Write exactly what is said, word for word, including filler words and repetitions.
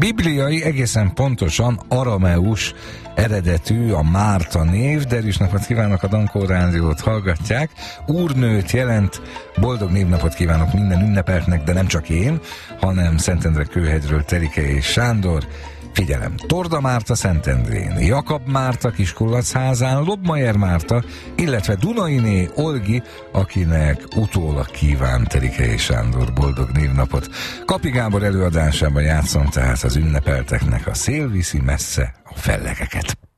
Bibliai, egészen pontosan arameus eredetű a Márta név. Derűs napot kívánok, a Dankó Rádiót hallgatják. Úrnőt jelent, boldog névnapot kívánok minden ünnepeltnek, de nem csak én, hanem Szentendre Kőhegyről Terike és Sándor. Figyelem, Torda Márta Szentendrén, Jakab Márta Kiskulacházán, Lobmajer Márta, illetve Dunainé Olgi, akinek utólag kíván Terike és Sándor boldog névnapot. Kapi Gábor előadásában játszom tehát az ünnepelteknek a Szél viszi messze a fellegeket.